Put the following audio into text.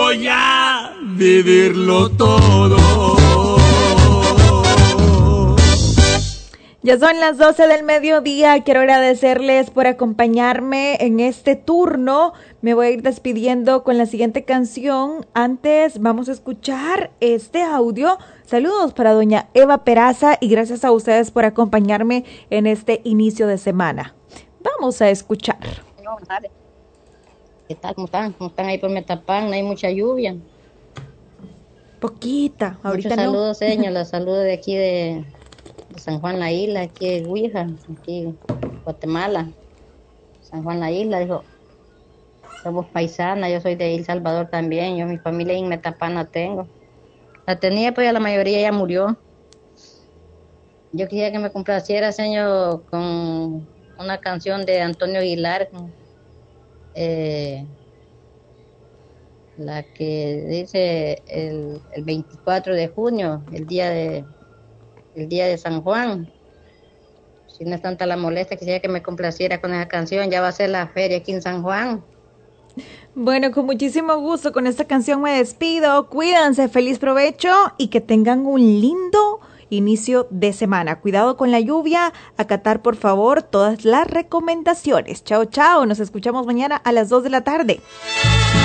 voy a vivirlo todo. Ya son las 12 del mediodía. Quiero agradecerles por acompañarme en este turno. Me voy a ir despidiendo con la siguiente canción. Antes vamos a escuchar este audio. Saludos para doña Eva Peraza y gracias a ustedes por acompañarme en este inicio de semana. Vamos a escuchar. ¿Qué tal? ¿Cómo están? ¿Cómo están ahí por Metapán? No hay mucha lluvia. Poquita, ahorita Muchos no. saludos, señor. Los saludos de aquí de San Juan La Isla, aquí de Huija, aquí Guatemala. San Juan La Isla, dijo, somos paisanas, yo soy de El Salvador también, yo mi familia en Metapán la tengo. La tenía, pues ya la mayoría ya murió. Yo quisiera que me complaciera, señor, con una canción de Antonio Aguilar, la que dice el 24 de junio, el día de San Juan. Si no es tanta la molestia, quisiera que me complaciera con esa canción. Ya va a ser la feria aquí en San Juan. Bueno, con muchísimo gusto. Con esta canción me despido. Cuídense, feliz provecho y que tengan un lindo inicio de semana. Cuidado con la lluvia. Acatar, por favor, todas las recomendaciones. Chao, chao. Nos escuchamos mañana a las 2 de la tarde.